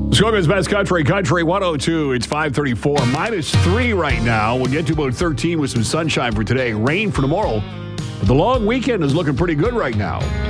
Muskoka's best country 102. It's 534. -3 right now. We'll get to about 13 with some sunshine for today. Rain for tomorrow. But the long weekend is looking pretty good right now.